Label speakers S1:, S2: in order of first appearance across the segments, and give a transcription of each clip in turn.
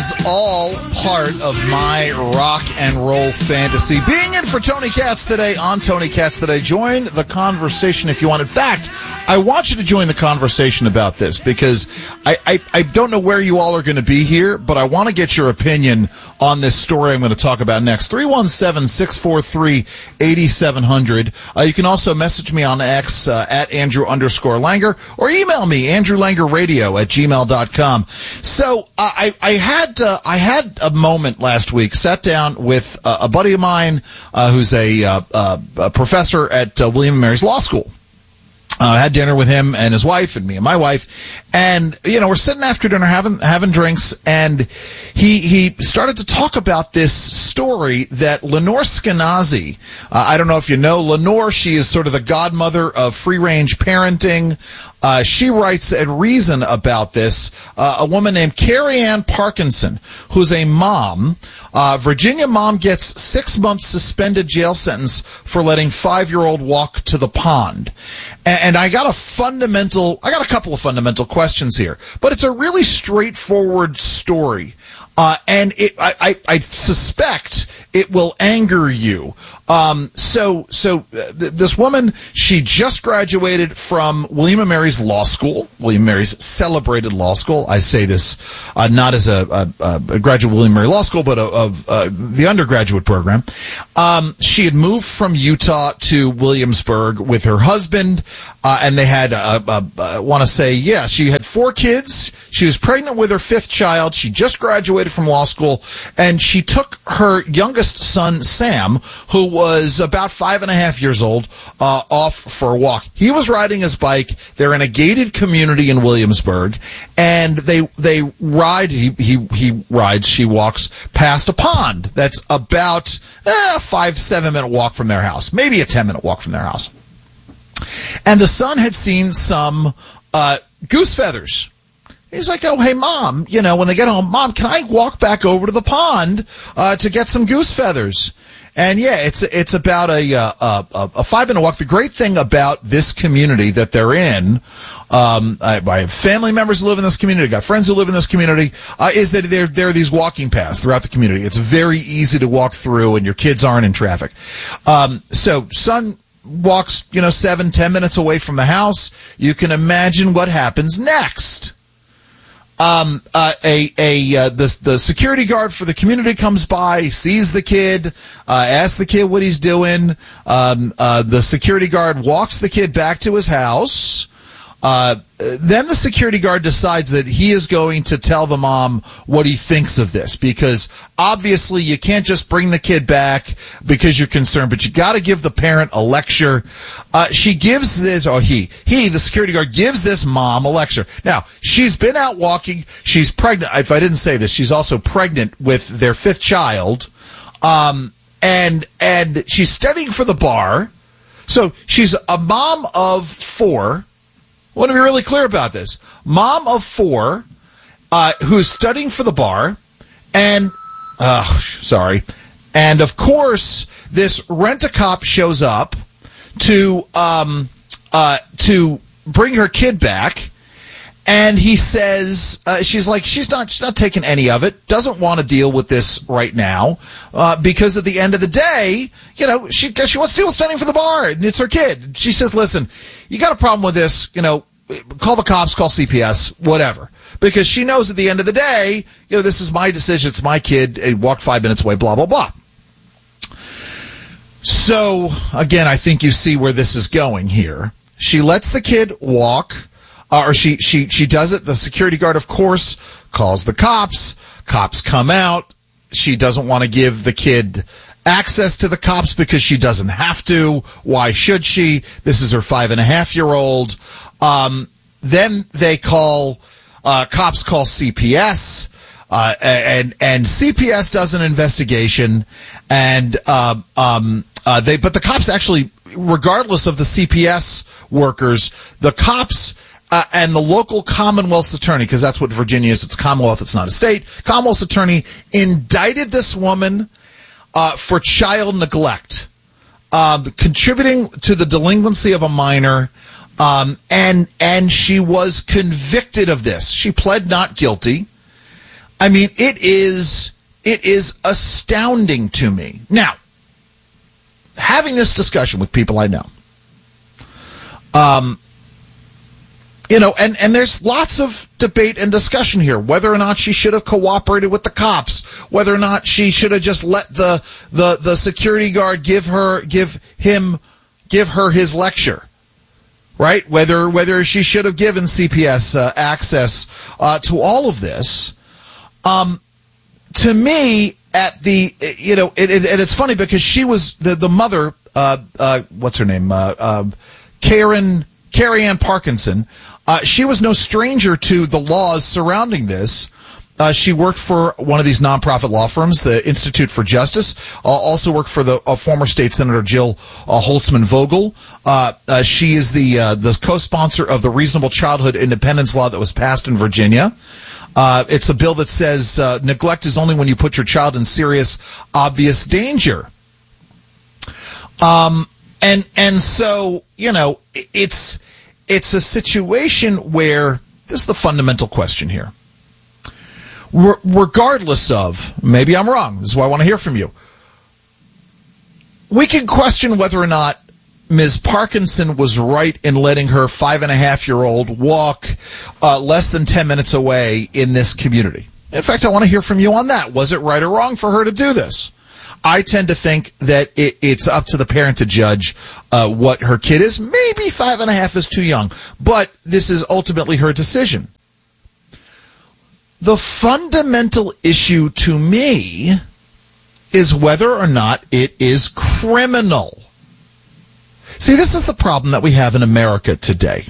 S1: is all part of my rock and roll fantasy. Being in for Tony Katz today on Tony Katz Today. Join the conversation if you want. In fact, I want you to join the conversation about this because I don't know where you all are going to be here, but I want to get your opinion on this story I'm going to talk about next. 317-643-8700. You can also message me on X at Andrew_Langer or email me, AndrewLangerRadio@gmail.com. So I had a moment last week, sat down with a buddy of mine who's a professor at William & Mary's Law School. I had dinner with him and his wife and me and my wife, and we're sitting after dinner having drinks, and he started to talk about this story that Lenore Skenazy, I don't know if you know Lenore, she is sort of the godmother of free-range parenting. She writes at Reason about this. A woman named Carrie Ann Parkinson, who's a mom. Virginia mom gets 6 months suspended jail sentence for letting 5-year-old walk to the pond. And I got a couple of fundamental questions here, but it's a really straightforward story. And I suspect it will anger you. This woman, she just graduated from William & Mary's Law School, William & Mary's celebrated law school. I say this not as a graduate of William & Mary Law School, but of the undergraduate program. She had moved from Utah to Williamsburg with her husband, and they had, she had 4 kids. She was pregnant with her 5th child. She just graduated from law school, and she took her youngest son, Sam, who was about 5.5 years old, off for a walk. He was riding his bike. They're in a gated community in Williamsburg, and they ride. She walks past a pond that's about 5-7 minute walk from their house, maybe a 10-minute walk from their house. And the son had seen some goose feathers. He's like, oh, hey, Mom, when they get home, Mom, can I walk back over to the pond to get some goose feathers? And yeah, it's about a 5-minute walk. The great thing about this community that they're in, I have family members who live in this community, got friends who live in this community, is that there are these walking paths throughout the community. It's very easy to walk through, and your kids aren't in traffic. So son walks, 7-10 minutes away from the house. You can imagine what happens next. The security guard for the community comes by, sees the kid, asks the kid what he's doing. The security guard walks the kid back to his house. Then the security guard decides that he is going to tell the mom what he thinks of this, because obviously you can't just bring the kid back because you're concerned, but you got to give the parent a lecture. She gives this, the security guard gives this mom a lecture. Now, she's been out walking. She's pregnant. If I didn't say this, she's also pregnant with their 5th child. And she's studying for the bar. So she's a mom of 4. I want to be really clear about this. Mom of 4, who's studying for the bar, and of course, this rent-a-cop shows up to bring her kid back, and he says, she's not taking any of it, doesn't want to deal with this right now, because at the end of the day, she wants to deal with studying for the bar, and it's her kid. She says, listen, you got a problem with this, call the cops, call CPS, whatever. Because she knows at the end of the day, this is my decision, it's my kid, he walked 5 minutes away, blah, blah, blah. So, again, I think you see where this is going here. She lets the kid walk, or she does it. The security guard, of course, calls the cops. Cops come out. She doesn't want to give the kid access to the cops because she doesn't have to. Why should she? This is her 5.5-year-old. Then they cops call CPS, and CPS does an investigation, and but the cops actually, regardless of the CPS workers, the cops and the local Commonwealth's attorney, because that's what Virginia is, it's Commonwealth, it's not a state, Commonwealth's attorney indicted this woman for child neglect, contributing to the delinquency of a minor, and she was convicted of this. She pled not guilty, I mean, it is astounding to me. Now, having this discussion with people I know, and there's lots of debate and discussion here, whether or not she should have cooperated with the cops, whether or not she should have just let the security guard give her his lecture, right? Whether she should have given CPS access to all of this. To me, and it's funny because she was the mother. What's her name? Carrie Ann Parkinson. She was no stranger to the laws surrounding this. She worked for one of these nonprofit law firms, the Institute for Justice. Also worked for the former state senator Jill Holtzman Vogel. She is the co-sponsor of the Reasonable Childhood Independence Law that was passed in Virginia. It's a bill that says neglect is only when you put your child in serious, obvious danger. And so, it's a situation where this is the fundamental question here. Regardless of, maybe I'm wrong, this is why I want to hear from you. We can question whether or not Ms. Parkinson was right in letting her 5.5-year-old walk less than 10 minutes away in this community. In fact, I want to hear from you on that. Was it right or wrong for her to do this? I tend to think that it's up to the parent to judge what her kid is. Maybe 5.5 is too young, but this is ultimately her decision. The fundamental issue to me is whether or not it is criminal. See, this is the problem that we have in America today.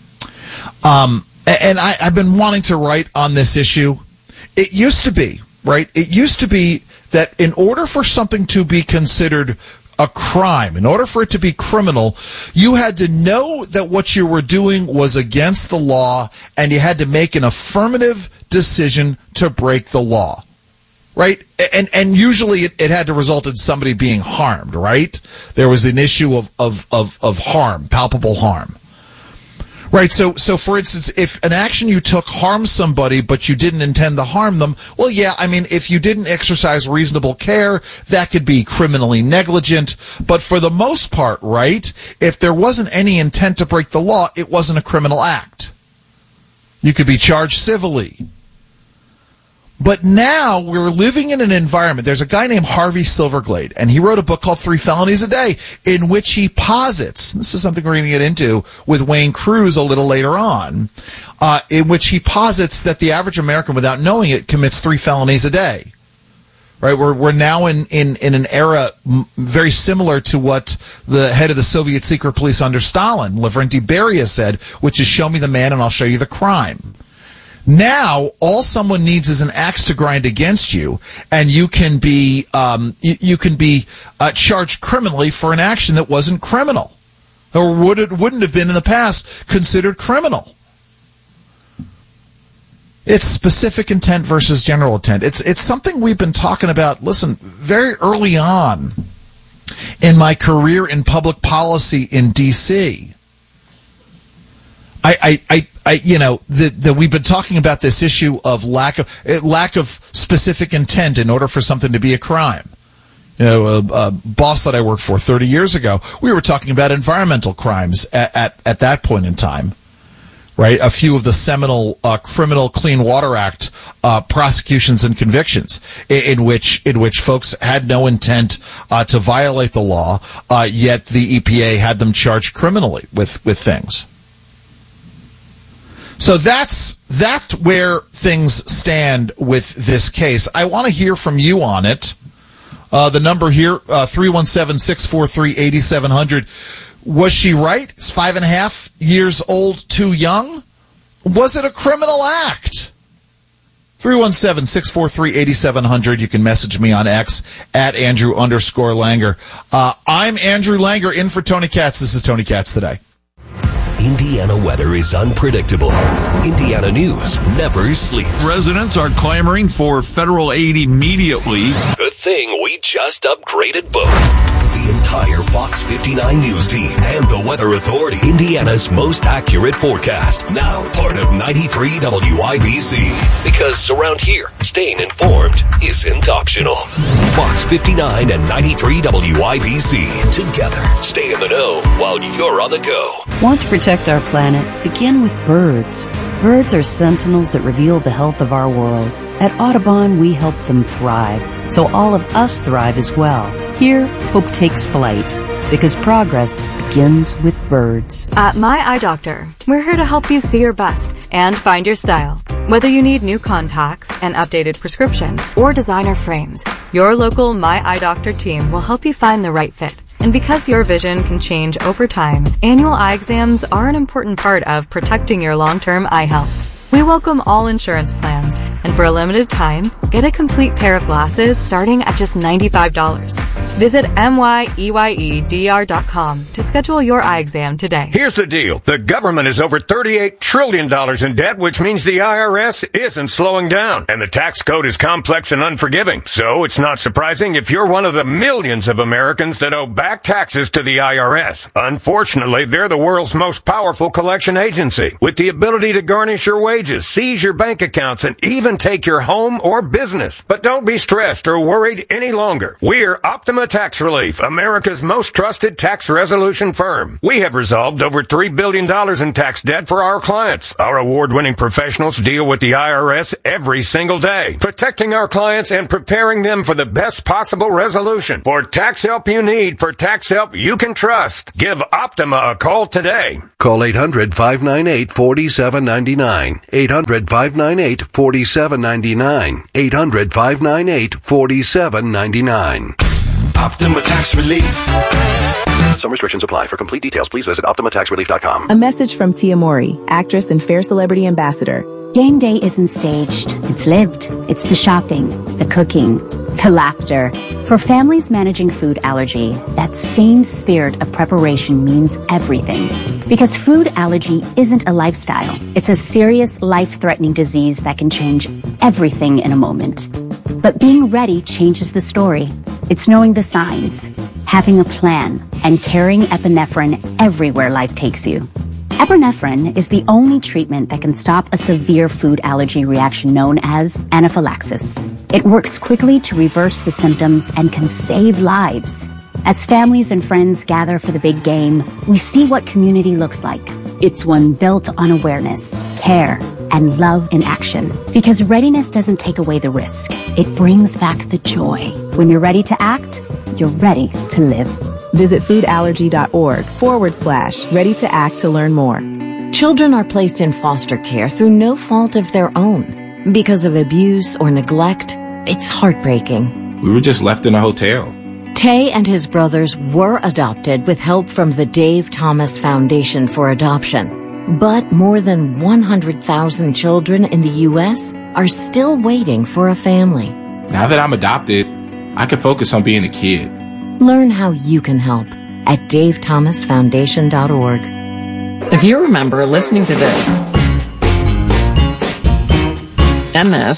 S1: And I've been wanting to write on this issue. It used to be, right? It used to be that in order for something to be considered a crime, in order for it to be criminal, you had to know that what you were doing was against the law, and you had to make an affirmative decision to break the law. Right? And usually it had to result in somebody being harmed, right? There was an issue of harm, palpable harm. Right, so for instance, if an action you took harmed somebody but you didn't intend to harm them, well, yeah, I mean, if you didn't exercise reasonable care, that could be criminally negligent. But for the most part, right, if there wasn't any intent to break the law, it wasn't a criminal act. You could be charged civilly. But now we're living in an environment. There's a guy named Harvey Silverglade, and he wrote a book called 3 Felonies a Day, in which he posits, this is something we're going to get into with Wayne Cruz a little later on, in which he posits that the average American, without knowing it, commits 3 felonies a day. Right? We're now in an era very similar to what the head of the Soviet secret police under Stalin, Lavrenti Beria, said, which is, show me the man and I'll show you the crime. Now, all someone needs is an axe to grind against you, and you can be charged criminally for an action that wasn't criminal, or wouldn't have been in the past considered criminal. It's specific intent versus general intent. It's something we've been talking about. Listen, very early on in my career in public policy in D.C., we've been talking about this issue of lack of specific intent in order for something to be a crime. A boss that I worked for 30 years ago, we were talking about environmental crimes at that point in time, right? A few of the seminal Criminal Clean Water Act prosecutions and convictions, in which folks had no intent to violate the law, yet the EPA had them charged criminally with things. So that's where things stand with this case. I want to hear from you on it. The number here, 317-643-8700. Was she right? Is 5.5 years old too young? Was it a criminal act? 317-643-8700. You can message me on X at Andrew_Langer. I'm Andrew Langer, in for Tony Katz. This is Tony Katz Today.
S2: Indiana weather is unpredictable. Indiana news never sleeps.
S3: Residents are clamoring for federal aid immediately.
S2: Good thing we just upgraded both. The entire Fox 59 News team and the Weather Authority. Indiana's most accurate forecast. Now part of 93 WIBC. Because around here, staying informed isn't optional. Fox 59 and 93 WIBC. Together, stay in the know while you're on the go.
S3: Want to protect our planet? Begin with birds. Birds are sentinels that reveal the health of our world. At Audubon, we help them thrive, so all of us thrive as well. Here, hope takes flight, because progress begins with birds.
S4: At My Eye Doctor, we're here to help you see your best and find your style. Whether you need new contacts, an updated prescription, or designer frames, your local My Eye Doctor team will help you find the right fit. And because your vision can change over time, annual eye exams are an important part of protecting your long-term eye health. We welcome all insurance plans, and for a limited time, get a complete pair of glasses starting at just $95. Visit myeyedr.com to schedule your eye exam today.
S5: Here's the deal. The government is over $38 trillion in debt, which means the IRS isn't slowing down. And the tax code is complex and unforgiving. So it's not surprising if you're one of the millions of Americans that owe back taxes to the IRS. Unfortunately, they're the world's most powerful collection agency, with the ability to garnish your wages, seize your bank accounts, and even take your home or business. But don't be stressed or worried any longer. We're Optima Tax Relief, America's most trusted tax resolution firm. We have resolved over $3 billion in tax debt for our clients. Our award-winning professionals deal with the IRS every single day, protecting our clients and preparing them for the best possible resolution. For tax help you need, for tax help you can trust, give Optima a call today.
S6: Call 800-598-4799. 800-598-4799. 800-598-4799.
S2: Optima Tax Relief.
S6: Some restrictions apply. For complete details, please visit OptimaTaxRelief.com.
S7: A message from Tia Mori, actress and Fair Celebrity Ambassador.
S8: Game day isn't staged. It's lived. It's the shopping, the cooking, the laughter. For families managing food allergy, that same spirit of preparation means everything. Because food allergy isn't a lifestyle. It's a serious, life-threatening disease that can change everything in a moment. But being ready changes the story. It's knowing the signs, having a plan, and carrying epinephrine everywhere life takes you. Epinephrine is the only treatment that can stop a severe food allergy reaction known as anaphylaxis. It works quickly to reverse the symptoms and can save lives. As families and friends gather for the big game, we see what community looks like. It's one built on awareness, care, and love in action. Because readiness doesn't take away the risk. It brings back the joy. When you're ready to act, you're ready to live.
S7: Visit foodallergy.org/ready to act to learn more.
S9: Children are placed in foster care through no fault of their own. Because of abuse or neglect, it's heartbreaking.
S10: We were just left in a hotel.
S9: Tay and his brothers were adopted with help from the Dave Thomas Foundation for Adoption. But more than 100,000 children in the U.S. are still waiting for a family.
S10: Now that I'm adopted, I can focus on being a kid.
S9: Learn how you can help at davethomasfoundation.org.
S11: If you remember listening to this, MS,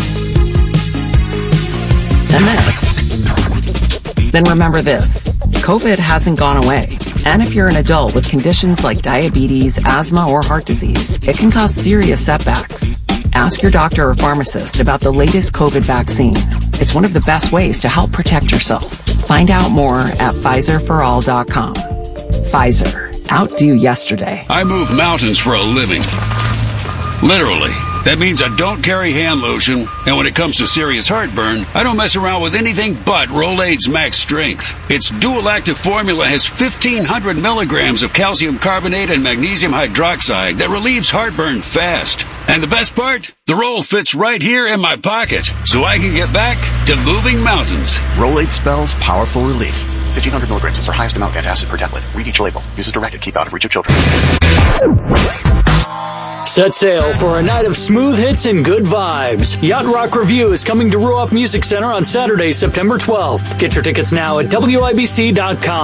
S11: then remember this. COVID hasn't gone away. And if you're an adult with conditions like diabetes, asthma, or heart disease, it can cause serious setbacks. Ask your doctor or pharmacist about the latest COVID vaccine. It's one of the best ways to help protect yourself. Find out more at PfizerForAll.com. Pfizer. Outdo yesterday.
S12: I move mountains for a living. Literally. That means I don't carry hand lotion, and when it comes to serious heartburn, I don't mess around with anything but Rolaids Max Strength. Its dual-active formula has 1,500 milligrams of calcium carbonate and magnesium hydroxide that relieves heartburn fast. And the best part? The roll fits right here in my pocket, so I can get back to moving mountains.
S13: Rolaids spells powerful relief. 1,500 milligrams is our highest amount of antacid per tablet. Read each label. Use as directed. Keep out of reach of children.
S14: Set sail for a night of smooth hits and good vibes. Yacht Rock Review is coming to Ruoff Music Center on Saturday, September 12th. Get your tickets now at WIBC.com.